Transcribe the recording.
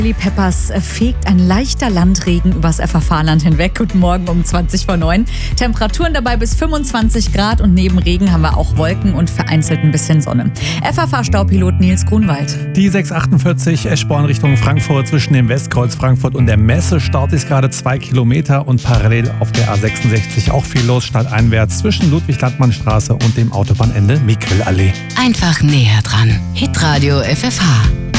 Chili Peppers fegt ein leichter Landregen übers FFH-Land hinweg. Guten Morgen um 20:09. Temperaturen dabei bis 25 Grad und neben Regen haben wir auch Wolken und vereinzelt ein bisschen Sonne. FFH-Staupilot Nils Grunwald. Die 648 Eschborn Richtung Frankfurt zwischen dem Westkreuz Frankfurt und der Messestart ist gerade 2 Kilometer und parallel auf der A66 auch viel los, stadteinwärts zwischen Ludwig-Landmann-Straße und dem Autobahnende Mikrelallee. Einfach näher dran. Hitradio FFH.